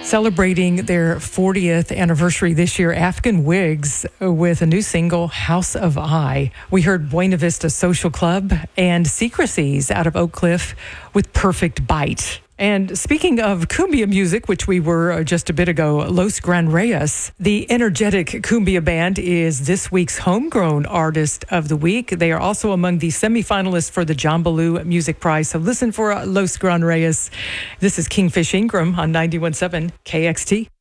Celebrating their 40th anniversary this year, African Wigs with a new single, House of I. We heard Buena Vista Social Club and Secrecies out of Oak Cliff with Perfect Bite. And speaking of cumbia music, which we were just a bit ago, Los Gran Reyes, the energetic cumbia band, is this week's Homegrown Artist of the Week. They are also among the semifinalists for the John Ballou Music Prize. So listen for Los Gran Reyes. This is Kingfish Ingram on 91.7 KXT.